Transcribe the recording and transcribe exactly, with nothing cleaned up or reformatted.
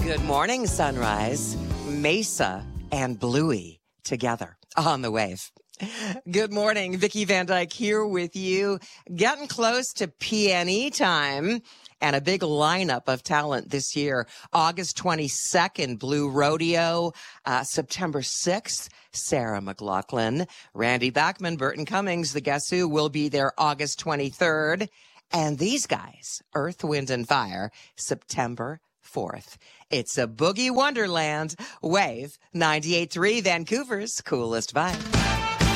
Good morning, Sunrise. Mesa and Bluey together on the wave. Good morning. Vicki Van Dyke here with you. Getting close to P and E time and a big lineup of talent this year. August twenty-second, Blue Rodeo. Uh, September sixth, Sarah McLachlan. Randy Bachman, Burton Cummings, the Guess Who, will be there August twenty-third. And these guys, Earth, Wind, and Fire, September fourth. It's a boogie wonderland. Wave ninety-eight point three, Vancouver's coolest vibe.